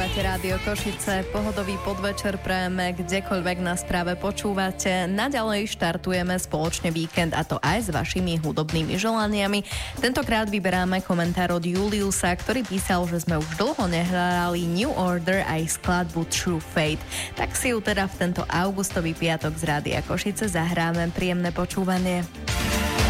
Počúvate Rádio Košice, pohodový podvečer prajeme, kdekoľvek nás práve počúvate. Naďalej štartujeme spoločne víkend, a to aj s vašimi hudobnými želaniami. Tentokrát vyberáme komentár od Juliusa, ktorý písal, že sme už dlho nehrali New Order aj skladbu True Fate. Tak si ju teda v tento augustový piatok z Rádia Košice zahráme. Príjemné počúvanie.